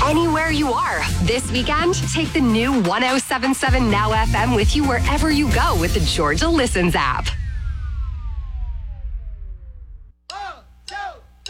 anywhere you are. This weekend, take the new 1077 Now FM with you wherever you go with the Georgia Listens app.